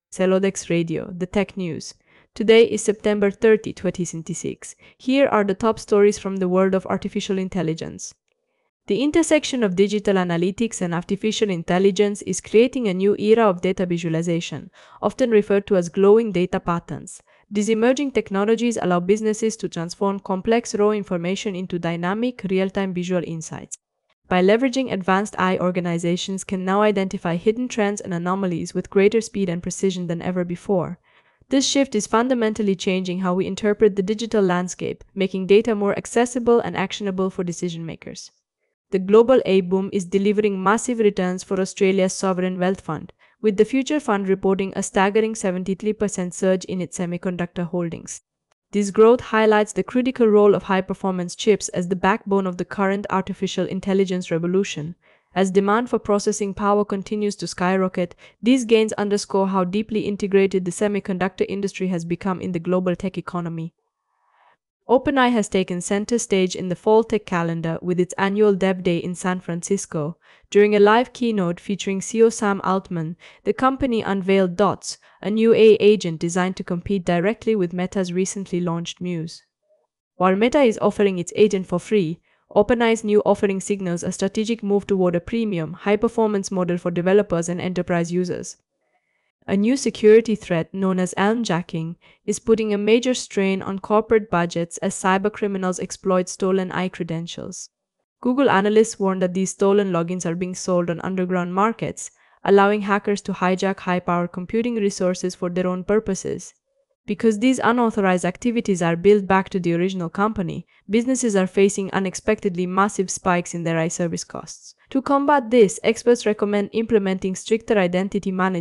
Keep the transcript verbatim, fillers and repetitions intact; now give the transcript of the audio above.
Celodex Radio, the tech news. Today is September thirtieth, twenty twenty-six. Here are the top stories from the world of artificial intelligence. The intersection of digital analytics and artificial intelligence is creating a new era of data visualization, often referred to as glowing data patterns. These emerging technologies allow businesses to transform complex raw information into dynamic, real-time visual insights. By leveraging advanced A I, organizations can now identify hidden trends and anomalies with greater speed and precision than ever before. This shift is fundamentally changing how we interpret the digital landscape, making data more accessible and actionable for decision makers. The global A I boom is delivering massive returns for Australia's sovereign wealth fund, with the Future Fund reporting a staggering seventy-three percent surge in its semiconductor holdings. This growth highlights the critical role of high-performance chips as the backbone of the current artificial intelligence revolution. As demand for processing power continues to skyrocket, these gains underscore how deeply integrated the semiconductor industry has become in the global tech economy. OpenAI has taken center stage in the Fall Tech Calendar with its annual Dev Day in San Francisco. During a live keynote featuring C E O Sam Altman, the company unveiled Dots, a new A I agent designed to compete directly with Meta's recently launched Muse. While Meta is offering its agent for free, OpenAI's new offering signals a strategic move toward a premium, high-performance model for developers and enterprise users. A new security threat known as almjacking is putting a major strain on corporate budgets as cybercriminals exploit stolen I credentials. Google analysts warn that these stolen logins are being sold on underground markets, allowing hackers to hijack high-powered computing resources for their own purposes. Because these unauthorized activities are billed back to the original company, businesses are facing unexpectedly massive spikes in their I service costs. To combat this, experts recommend implementing stricter identity management